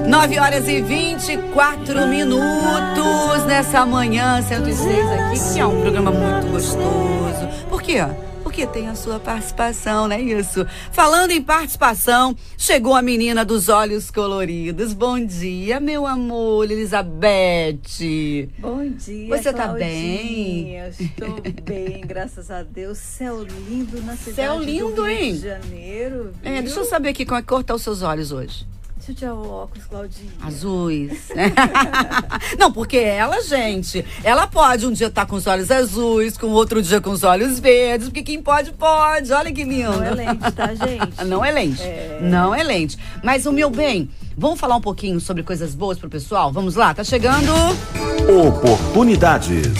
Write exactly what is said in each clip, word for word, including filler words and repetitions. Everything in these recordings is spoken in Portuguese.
nove horas e vinte e quatro minutos nessa manhã cento e seis aqui, que é um programa muito gostoso. Por quê? Porque tem a sua participação, não é isso? Falando em participação, chegou a menina dos olhos coloridos. Bom dia, meu amor, Elizabeth. Bom dia, Você tá Claudinha. bem? Estou bem, graças a Deus. Céu lindo na cidade Céu lindo, do Rio hein? de Janeiro. Viu? É, deixa eu saber aqui como é que cortar os seus olhos hoje. Deixa eu tirar o óculos, Claudinha. Azuis. Não, porque ela, gente, ela pode um dia estar com os olhos azuis, com outro dia com os olhos verdes, porque quem pode, pode. Olha que lindo. Não é lente, tá, gente? Não é lente. É. Não é lente. Mas, o meu bem, vamos falar um pouquinho sobre coisas boas pro pessoal? Vamos lá, tá chegando. Oportunidades.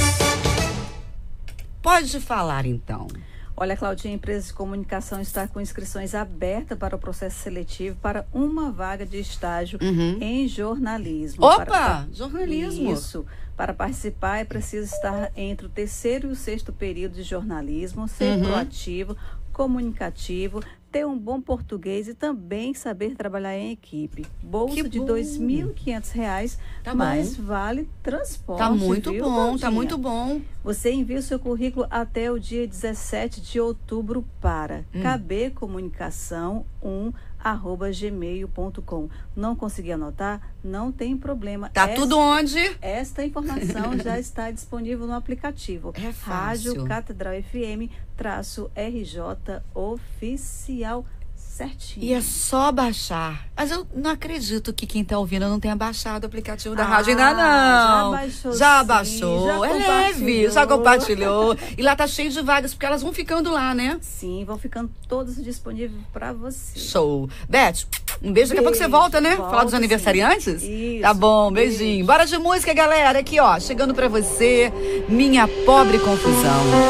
Pode falar, então. Olha, Claudinha, a empresa de comunicação está com inscrições abertas para o processo seletivo para uma vaga de estágio Uhum. em jornalismo. Opa, Para- jornalismo. Isso. Para participar é preciso estar entre o terceiro e o sexto período de jornalismo, ser Uhum. proativo, comunicativo, ter um bom português e também saber trabalhar em equipe. Bolsa Que de bom. dois mil e quinhentos reais, Tá mas bom. vale transporte. Tá muito viu, bom, tá Claudinha? muito bom. Você envia o seu currículo até o dia dezessete de outubro para Hum. kbcomunicação um arroba gmail ponto com. Não consegui anotar? Não tem problema. Tá Essa- tudo onde? Esta informação já está disponível no aplicativo. É fácil. Rádio Catedral F M, traço R J oficial, certinho. E é só baixar. Mas eu não acredito que quem tá ouvindo não tenha baixado o aplicativo da Ah, rádio ainda não. já baixou Já sim, baixou. já É leve, compartilhou. já compartilhou. E lá tá cheio de vagas, porque elas vão ficando lá, né? Sim, vão ficando todos disponíveis para você. Show. Beth, um beijo. Daqui a pouco você Beijo. volta, né? Volto, Falar dos sim. aniversariantes? Isso. Tá bom, beijinho. Beijo. Bora de música, galera. Aqui, ó, chegando pra você, Minha Pobre Confusão.